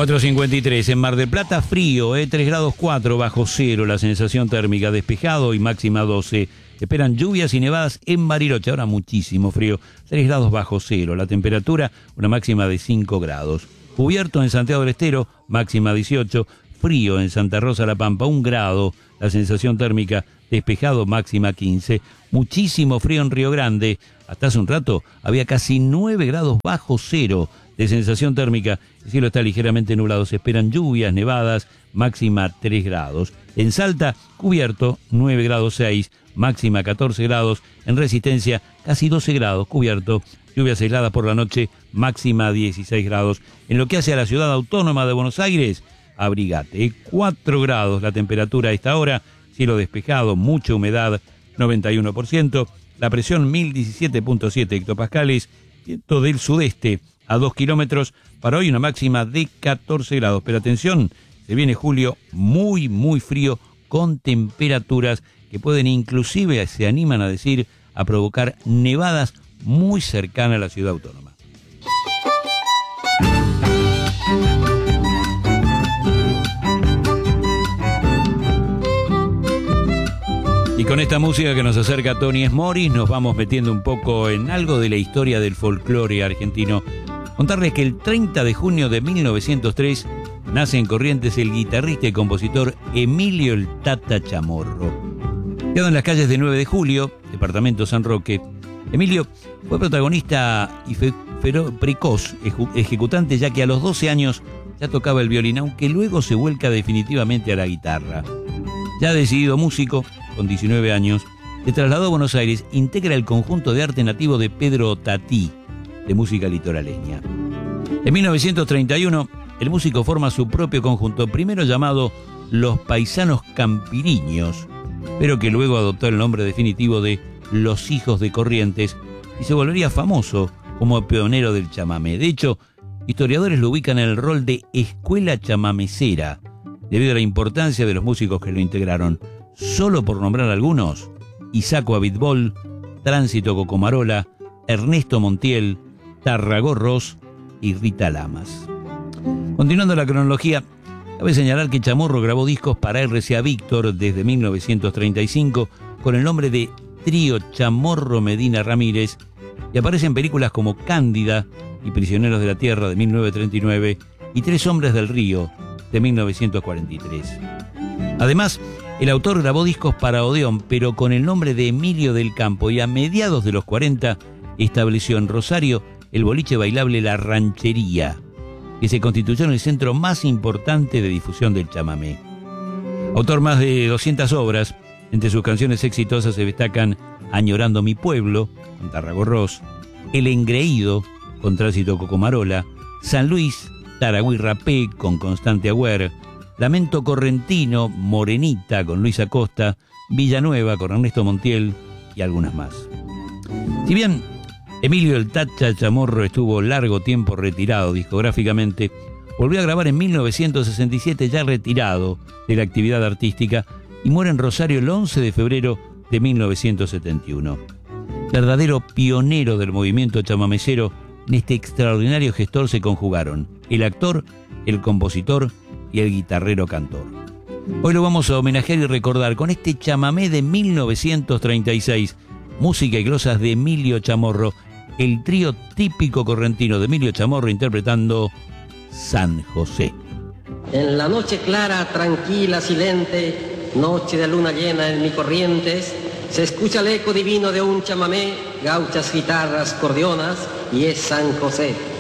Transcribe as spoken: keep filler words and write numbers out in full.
cuatro cincuenta y tres, en Mar del Plata frío, eh, tres grados cuatro bajo cero, la sensación térmica despejado y máxima doce. Esperan lluvias y nevadas en Bariloche, ahora muchísimo frío, tres grados bajo cero, la temperatura una máxima de cinco grados. Cubierto en Santiago del Estero, máxima dieciocho, frío en Santa Rosa La Pampa, un grado, la sensación térmica despejado, máxima quince. Muchísimo frío en Río Grande, hasta hace un rato había casi nueve grados bajo cero de sensación térmica, el cielo está ligeramente nublado, se esperan lluvias, nevadas, máxima tres grados. En Salta, cubierto, nueve grados seis, máxima catorce grados, en Resistencia casi doce grados, cubierto, lluvias aisladas por la noche, máxima dieciséis grados. En lo que hace a la ciudad autónoma de Buenos Aires, abrigate, cuatro grados la temperatura a esta hora, cielo despejado, mucha humedad, noventa y uno por ciento, la presión mil diecisiete punto siete hectopascales, viento del sudeste a dos kilómetros, para hoy una máxima de catorce grados. Pero atención, se viene julio muy, muy frío, con temperaturas que pueden inclusive, se animan a decir, a provocar nevadas muy cercanas a la ciudad autónoma. Y con esta música que nos acerca Tony Smoris, nos vamos metiendo un poco en algo de la historia del folclore argentino. Contarles que el treinta de junio de mil novecientos tres nace en Corrientes el guitarrista y compositor Emilio el Tata Chamorro. Quedó en las calles de nueve de julio, departamento San Roque. Emilio fue protagonista y fe, fero, precoz ejecutante, ya que a los doce años ya tocaba el violín, aunque luego se vuelca definitivamente a la guitarra. Ya decidido músico, con diecinueve años, se trasladó a Buenos Aires, integra el conjunto de arte nativo de Pedro Tatí, de música litoraleña. En mil novecientos treinta y uno, el músico forma su propio conjunto, primero llamado Los Paisanos Campiriños, pero que luego adoptó el nombre definitivo de Los Hijos de Corrientes y se volvería famoso como pionero del chamamé. De hecho, historiadores lo ubican en el rol de escuela chamamecera, debido a la importancia de los músicos que lo integraron. Solo por nombrar algunos: Isaco Abitbol, Tránsito Cocomarola, Ernesto Montiel, Tarragó Ross y Rita Lamas. Continuando la cronología, cabe señalar que Chamorro grabó discos para R C A Víctor desde mil novecientos treinta y cinco con el nombre de Trío Chamorro Medina Ramírez y aparece en películas como Cándida y Prisioneros de la Tierra de mil novecientos treinta y nueve y Tres Hombres del Río de mil novecientos cuarenta y tres. Además, el autor grabó discos para Odeón, pero con el nombre de Emilio del Campo, y a mediados de los cuarenta estableció en Rosario el boliche bailable La Ranchería, que se constituyó en el centro más importante de difusión del chamamé. Autor más de doscientas obras, entre sus canciones exitosas se destacan Añorando mi pueblo, con Tarragó Ross, El Engreído, con Tránsito Cocomarola, San Luis, Taragüí Rapé, con Constante Agüer, Lamento Correntino, Morenita, con Luis Acosta, Villanueva, con Ernesto Montiel y algunas más. Si bien Emilio el Tata Chamorro estuvo largo tiempo retirado discográficamente, volvió a grabar en mil novecientos sesenta y siete, ya retirado de la actividad artística, y muere en Rosario el once de febrero de mil novecientos setenta y uno. Verdadero pionero del movimiento chamamecero, en este extraordinario gestor se conjugaron el actor, el compositor y el guitarrero cantor. Hoy lo vamos a homenajear y recordar con este chamamé de mil novecientos treinta y seis, música y glosas de Emilio Chamorro, el trío típico correntino de Emilio Chamorro interpretando San José. En la noche clara, tranquila, silente, noche de luna llena en mi Corrientes, se escucha el eco divino de un chamamé, gauchas, guitarras, cordionas, y es San José.